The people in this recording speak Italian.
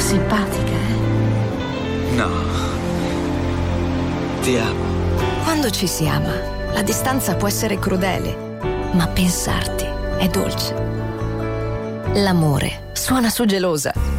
simpatica, No. Ti amo. Quando ci si ama, la distanza può essere crudele, ma pensarti è dolce. L'amore suona su Gelosa.